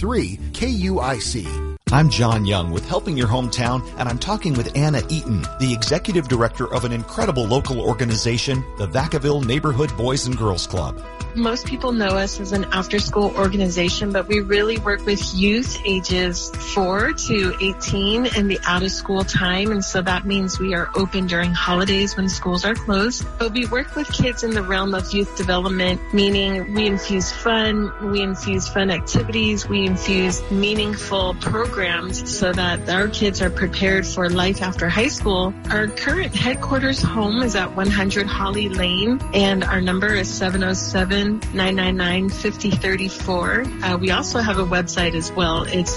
101.3 KUIC. I'm John Young with Helping Your Hometown, and I'm talking with Anna Eaton, the executive director of an incredible local organization, the Vacaville Neighborhood Boys and Girls Club. Most people know us as an after-school organization, but we really work with youth ages 4 to 18 in the out-of-school time, and so that means we are open during holidays when schools are closed. But we work with kids in the realm of youth development, meaning we infuse fun activities, we infuse meaningful programs so that our kids are prepared for life after high school. Our current headquarters home is at 100 Holly Lane, and our number is 707-999-5034. We also have a website as well. It's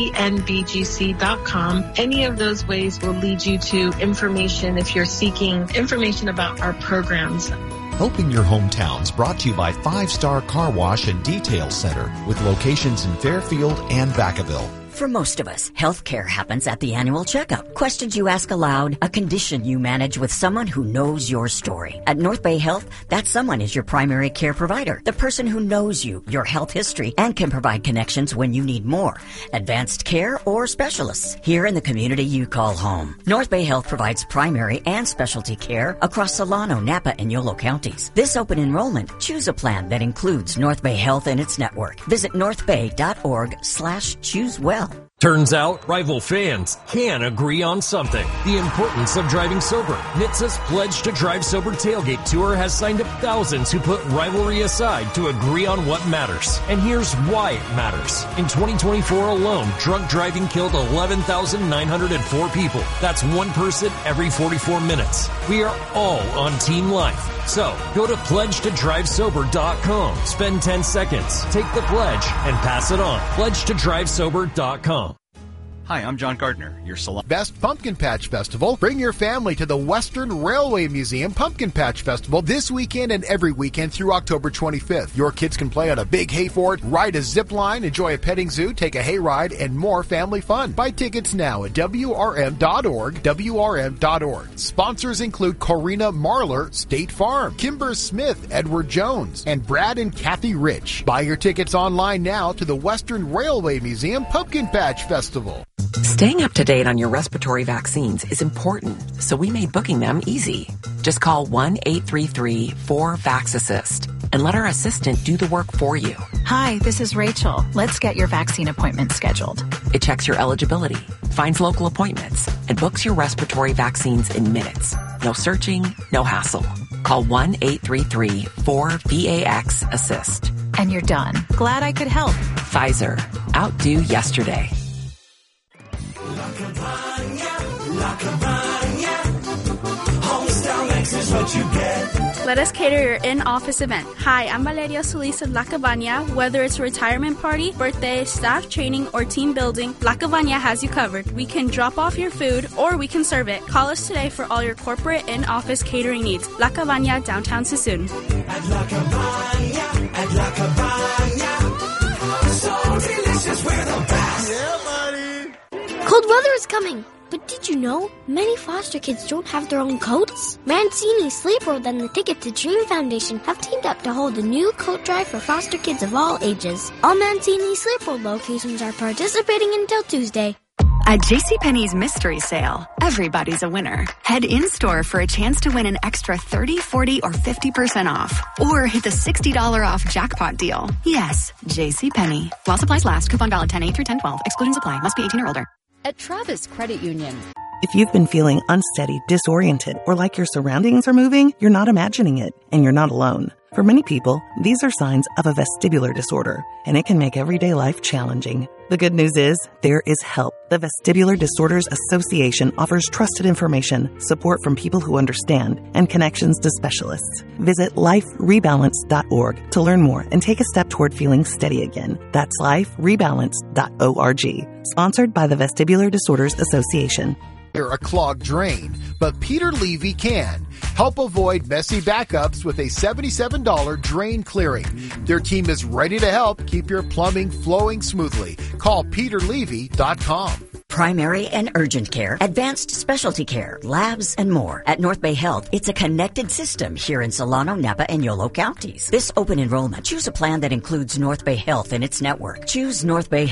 vnbgc.com. Any of those ways will lead you to information if you're seeking information about our programs. Helping Your Hometowns brought to you by 5-Star Car Wash and Detail Center with locations in Fairfield and Vacaville. For most of us, health care happens at the annual checkup. Questions you ask aloud, a condition you manage with someone who knows your story. At North Bay Health, that someone is your primary care provider, the person who knows you, your health history, and can provide connections when you need more, advanced care or specialists, here in the community you call home. North Bay Health provides primary and specialty care across Solano, Napa, and Yolo counties. This open enrollment, choose a plan that includes North Bay Health and its network. Visit northbay.org/choosewell. Turns out, rival fans can agree on something. The importance of driving sober. NHTSA's Pledge to Drive Sober Tailgate Tour has signed up thousands who put rivalry aside to agree on what matters. And here's why it matters. In 2024 alone, drunk driving killed 11,904 people. That's one person every 44 minutes. We are all on Team Life. So, go to pledgetodrivesober.com. Spend 10 seconds, take the pledge, and pass it on. Pledgetodrivesober.com. Hi, I'm John Gardner, your salon. Best Pumpkin Patch Festival. Bring your family to the Western Railway Museum Pumpkin Patch Festival this weekend and every weekend through October 25th. Your kids can play on a big hay fort, ride a zip line, enjoy a petting zoo, take a hayride, and more family fun. Buy tickets now at WRM.org, WRM.org. Sponsors include Corina Marler, State Farm, Kimber Smith, Edward Jones, and Brad and Kathy Rich. Buy your tickets online now to the Western Railway Museum Pumpkin Patch Festival. Staying up to date on your respiratory vaccines is important, so we made booking them easy. Just call 1-833-4VAX-ASSIST and let our assistant do the work for you. Hi, this is Rachel. Let's get your vaccine appointment scheduled. It checks your eligibility, finds local appointments, and books your respiratory vaccines in minutes. No searching, no hassle. Call 1-833-4VAX-ASSIST. And you're done. Glad I could help. Pfizer. Outdo yesterday. Let us cater your in-office event. Hi, I'm Valeria Solis of La Cabana. Whether it's a retirement party, birthday, staff training, or team building, La Cabana has you covered. We can drop off your food or we can serve it. Call us today for all your corporate in-office catering needs. La Cabana, downtown Sassoon. At La Cabana, so delicious, we're the best. Yeah, buddy. Cold weather is coming. But did you know many foster kids don't have their own coats? Mancini, Sleep World, and the Ticket to Dream Foundation have teamed up to hold a new coat drive for foster kids of all ages. All Mancini Sleep World locations are participating until Tuesday. At JCPenney's Mystery Sale, everybody's a winner. Head in-store for a chance to win an extra 30, 40, or 50% off. Or hit the $60 off jackpot deal. Yes, JCPenney. While supplies last, coupon valid 10/8 through 10/12. Exclusions apply. Must be 18 or older. At Travis Credit Union. If you've been feeling unsteady, disoriented, or like your surroundings are moving, you're not imagining it, and you're not alone. For many people, these are signs of a vestibular disorder, and it can make everyday life challenging. The good news is, there is help. The Vestibular Disorders Association offers trusted information, support from people who understand, and connections to specialists. Visit liferebalance.org to learn more and take a step toward feeling steady again. That's liferebalance.org. Sponsored by the Vestibular Disorders Association. A clogged drain, but Peter Levy can help avoid messy backups with a $77 drain clearing. Their team is ready to help keep your plumbing flowing smoothly. Call peterlevy.com. Primary and urgent care, advanced specialty care, labs, and more. At North Bay Health, it's a connected system here in Solano, Napa, and Yolo counties. This open enrollment, choose a plan that includes North Bay Health and its network. Choose North Bay